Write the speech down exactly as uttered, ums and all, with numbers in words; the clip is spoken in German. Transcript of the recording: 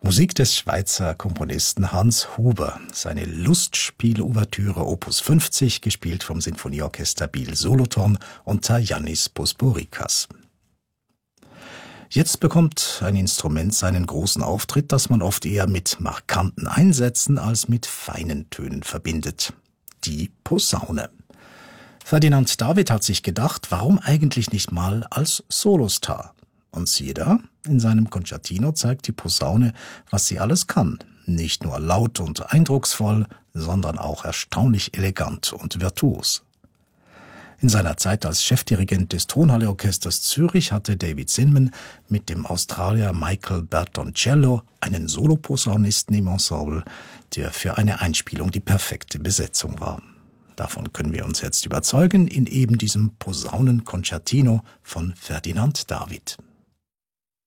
Musik des Schweizer Komponisten Hans Huber. Seine Lustspiel-Ouvertüre Opus fünfzig, gespielt vom Sinfonieorchester Biel Solothurn unter Yannis Bosporikas. Jetzt bekommt ein Instrument seinen großen Auftritt, das man oft eher mit markanten Einsätzen als mit feinen Tönen verbindet. Die Posaune. Ferdinand David hat sich gedacht, warum eigentlich nicht mal als Solostar? Und siehe da, in seinem Concertino zeigt die Posaune, was sie alles kann. Nicht nur laut und eindrucksvoll, sondern auch erstaunlich elegant und virtuos. In seiner Zeit als Chefdirigent des Tonhalle-Orchesters Zürich hatte David Zinman mit dem Australier Michael Bertoncello einen Soloposaunisten im Ensemble, der für eine Einspielung die perfekte Besetzung war. Davon können wir uns jetzt überzeugen in eben diesem Posaunenconcertino von Ferdinand David.